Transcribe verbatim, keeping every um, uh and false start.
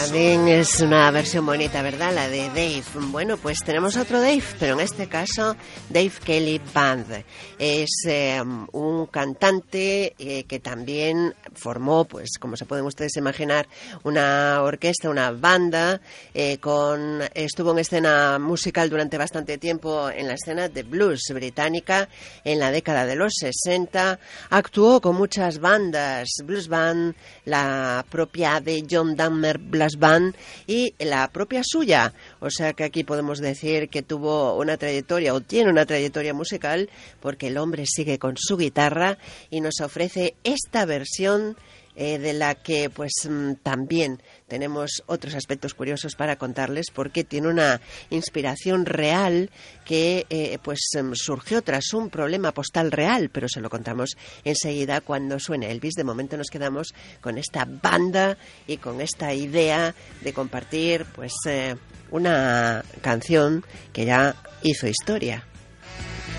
También es una versión bonita, ¿verdad? La de Dave. Bueno, pues tenemos otro Dave, pero en este caso Dave Kelly Band. Es eh, un cantante eh, que también formó, pues como se pueden ustedes imaginar, una orquesta, una banda, eh, con estuvo en escena musical durante bastante tiempo en la escena de blues británica en la década de los sesenta. Actuó con muchas bandas, blues band, la propia de John Denver Brass Band y la propia suya, o sea que aquí podemos decir que tuvo una trayectoria o tiene una trayectoria musical, porque el hombre sigue con su guitarra y nos ofrece esta versión eh, de la que pues también tenemos otros aspectos curiosos para contarles, porque tiene una inspiración real que eh, pues surgió tras un problema postal real, pero se lo contamos enseguida cuando suene Elvis. De momento nos quedamos con esta banda y con esta idea de compartir pues eh, una canción que ya hizo historia.